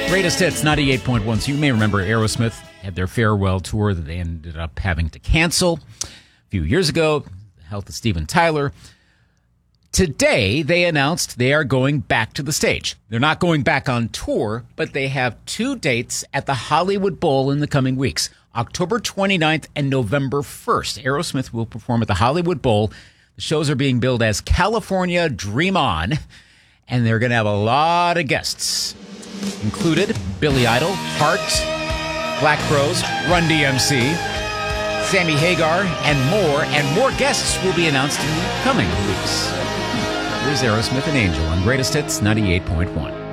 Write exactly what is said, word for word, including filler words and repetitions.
Greatest Hits, ninety-eight point one. So you may remember Aerosmith had their farewell tour that they ended up having to cancel a few years ago. The health of Steven Tyler. Today, they announced they are going back to the stage. They're not going back on tour, but they have two dates at the Hollywood Bowl in the coming weeks. October twenty-ninth and November first. Aerosmith will perform at the Hollywood Bowl. The shows are being billed as California Dream On, and they're going to have a lot of guests. Included Billy Idol, Heart, Black Crowes, Run D M C, Sammy Hagar, and more. And more guests will be announced in the coming weeks. Here's Aerosmith and Angel on Greatest Hits ninety-eight point one.